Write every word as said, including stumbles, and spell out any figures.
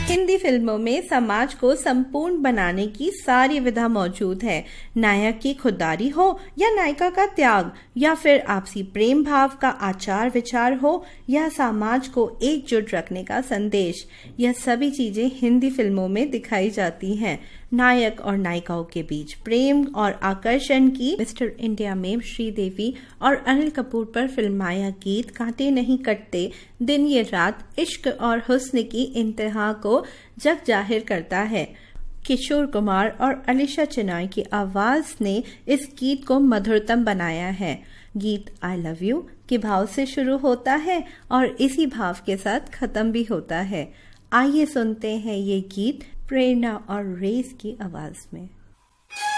हिंदी फिल्मों में समाज को संपूर्ण बनाने की सारी विधा मौजूद है। नायक की खुददारी हो या नायिका का त्याग, या फिर आपसी प्रेम भाव का आचार विचार हो या समाज को एकजुट रखने का संदेश, यह सभी चीजें हिंदी फिल्मों में दिखाई जाती हैं। नायक और नायिकाओं के बीच प्रेम और आकर्षण की मिस्टर इंडिया में श्रीदेवी और अनिल कपूर पर फिल्माया गीत कांटे नहीं कटते दिन ये रात इश्क और हुस्न की इंतहा को जग जाहिर करता है। किशोर कुमार और अलीशा चिनॉय की आवाज ने इस गीत को मधुरतम बनाया है। गीत आई लव यू के भाव से शुरू होता है और इसी भाव के साथ खत्म भी होता है। आइए सुनते हैं ये गीत प्रेरणा और रेस की आवाज में।